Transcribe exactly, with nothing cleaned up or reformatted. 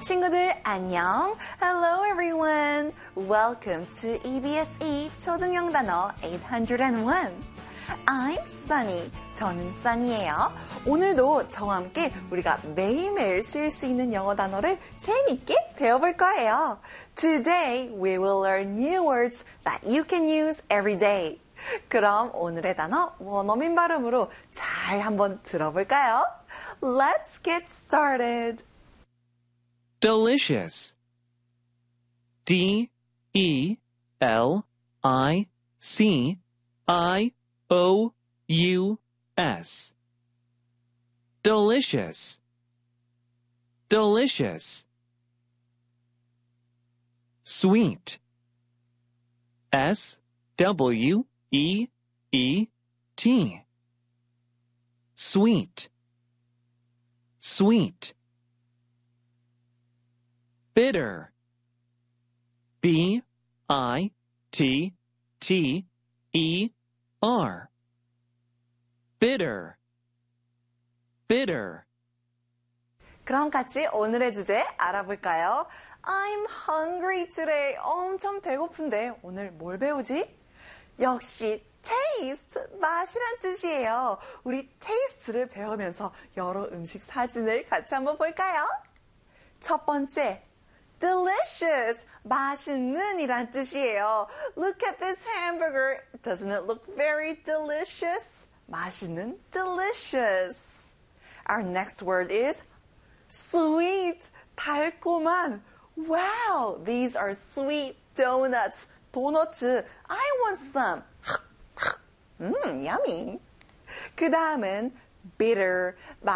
친구들 안녕. Hello everyone. Welcome to 이비에스이 초등형 단어 eight oh one. I'm Sunny. 저는 Sunny예요. 오늘도 저와 함께 우리가 매일매일 쓸 수 있는 영어 단어를 재미있게 배워볼 거예요. Today we will learn new words that you can use every day. 그럼 오늘의 단어 원어민 발음으로 잘 한번 들어볼까요? Let's get started. Delicious. D E L I C I O U S. Delicious. Delicious. Sweet. S W E E T. Sweet. Sweet. Bitter. B I T T E R. Bitter. Bitter. 그럼 같이 오늘의 주제 알아볼까요? I'm hungry today. 엄청 배고픈데 오늘 뭘 배우지? 역시 taste, 맛이란 뜻이에요. 우리 taste를 배우면서 여러 음식 사진을 같이 한번 볼까요? 첫 번째, delicious, 맛있는 이란 뜻이에요. Look at this hamburger. Doesn't it look very delicious? 맛있는, delicious. Our next word is sweet, 달콤한. Wow, these are sweet donuts. 도너츠, I want some. 음, yummy. 그 다음은 bitter,